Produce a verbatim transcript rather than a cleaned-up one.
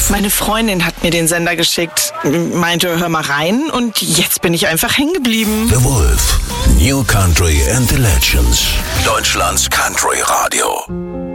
Meine Freundin hat mir den Sender geschickt, meinte, hör mal rein und jetzt bin ich einfach hängen geblieben. The Wolf, New Country and the Legends, Deutschlands Country Radio.